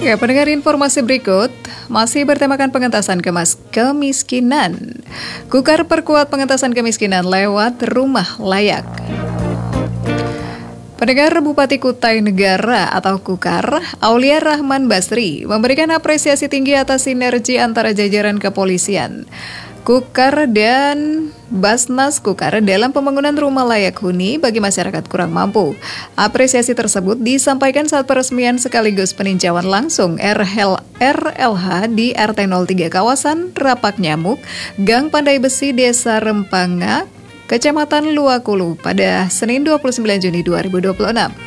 Ya, pendengar, informasi berikut masih bertemakan pengentasan kemiskinan. Kukar perkuat pengentasan kemiskinan lewat rumah layak. Pendengar, Bupati Kutai Negara atau Kukar, Aulia Rahman Basri, memberikan apresiasi tinggi atas sinergi antara jajaran kepolisian, Kukar dan Basnas Kukar dalam pembangunan rumah layak huni bagi masyarakat kurang mampu. Apresiasi tersebut disampaikan saat peresmian sekaligus peninjauan langsung RLH di RT 03 kawasan Rapak Nyamuk, Gang Pandai Besi, Desa Rempanga, Kecamatan Luakulu pada Senin 29 Juni 2026.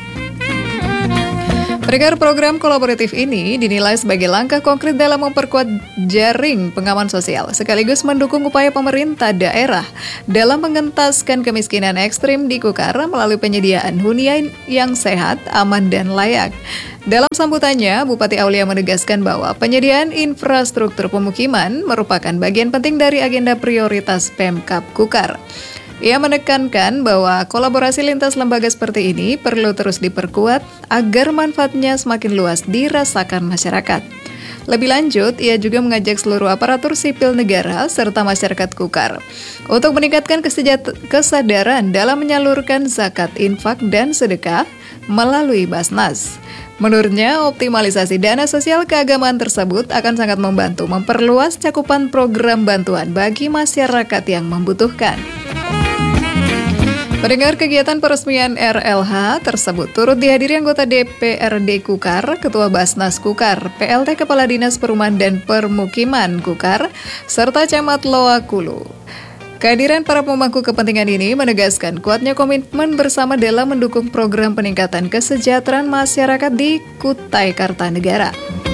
Pendengar, program kolaboratif ini dinilai sebagai langkah konkret dalam memperkuat jaring pengaman sosial, sekaligus mendukung upaya pemerintah daerah dalam mengentaskan kemiskinan ekstrim di Kukar melalui penyediaan hunian yang sehat, aman, dan layak. Dalam sambutannya, Bupati Aulia menegaskan bahwa penyediaan infrastruktur pemukiman merupakan bagian penting dari agenda prioritas Pemkab Kukar. Ia menekankan bahwa kolaborasi lintas lembaga seperti ini perlu terus diperkuat agar manfaatnya semakin luas dirasakan masyarakat. Lebih lanjut, ia juga mengajak seluruh aparatur sipil negara serta masyarakat Kukar untuk meningkatkan kesadaran dalam menyalurkan zakat, infak, dan sedekah melalui Basnas. Menurutnya, optimalisasi dana sosial keagamaan tersebut akan sangat membantu memperluas cakupan program bantuan bagi masyarakat yang membutuhkan. Pendengar, kegiatan peresmian RLH tersebut turut dihadiri anggota DPRD Kukar, Ketua Basnas Kukar, PLT Kepala Dinas Perumahan dan Permukiman Kukar, serta Camat Loakulu. Kehadiran para pemangku kepentingan ini menegaskan kuatnya komitmen bersama dalam mendukung program peningkatan kesejahteraan masyarakat di Kutai Kartanegara.